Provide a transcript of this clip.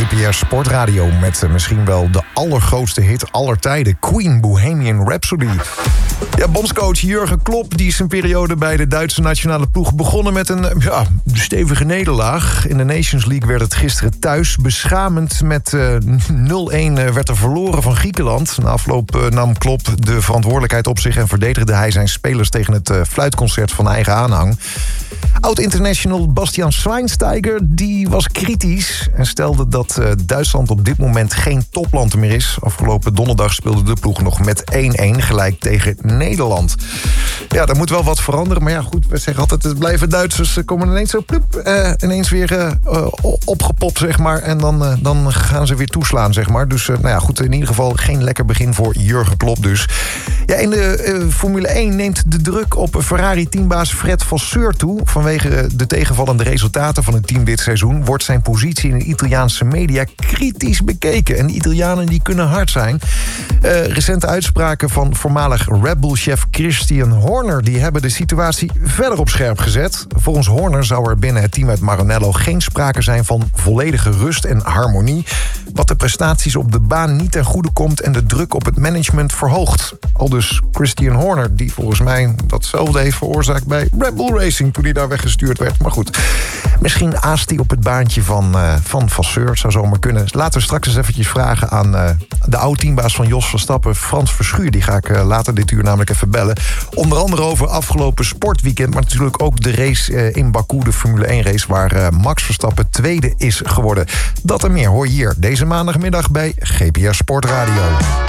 GPR Sportradio met misschien wel de allergrootste hit aller tijden. Queen, Bohemian Rhapsody. Ja, bondscoach Jurgen Klopp die is zijn periode bij de Duitse nationale ploeg begonnen met een stevige nederlaag. In de Nations League werd het gisteren thuis beschamend met 0-1 werd er verloren van Griekenland. Na afloop nam Klopp de verantwoordelijkheid op zich en verdedigde hij zijn spelers tegen het fluitconcert van eigen aanhang. Oud-international Bastian Schweinsteiger die was kritisch en stelde dat Duitsland op dit moment geen topland meer is. Afgelopen donderdag speelde de ploeg nog met 1-1 gelijk tegen Nederland. Ja, daar moet wel wat veranderen. Maar ja, goed, we zeggen altijd, het blijven Duitsers. Ze komen ineens zo ineens weer opgepopt, zeg maar. En dan gaan ze weer toeslaan, zeg maar. Dus goed, in ieder geval geen lekker begin voor Jurgen Klopp dus. Ja, in de Formule 1 neemt de druk op Ferrari-teambaas Fred Vasseur toe. Vanwege de tegenvallende resultaten van het team dit seizoen wordt zijn positie in de Italiaanse media kritisch bekeken. En de Italianen die kunnen hard zijn. Recente uitspraken van voormalig Red Bull-chef Christian Horner die hebben de situatie verder op scherp gezet. Volgens Horner zou er binnen het team uit Maranello geen sprake zijn van volledige rust en harmonie, wat de prestaties op de baan niet ten goede komt en de druk op het management verhoogt. Aldus Christian Horner, die volgens mij datzelfde heeft veroorzaakt bij Red Bull Racing toen hij daar weggestuurd werd. Maar goed, misschien aast hij op het baantje van Vasseur. Zou zomaar kunnen. Laten we straks eens eventjes vragen aan de oud-teambaas van Jos Verstappen, Frans Verschuur. Die ga ik later dit uur namelijk even bellen. Onder andere over afgelopen sportweekend, maar natuurlijk ook de race in Baku, de Formule 1 race, waar Max Verstappen tweede is geworden. Dat en meer hoor je hier deze maandagmiddag bij GPR Sportradio.